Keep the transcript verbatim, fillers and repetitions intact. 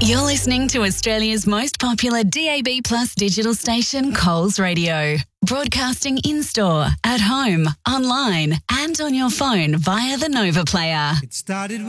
You're listening to Australia's most popular D A B Plus digital station, Coles Radio. Broadcasting in-store, at home, online and on your phone via the Nova Player. It started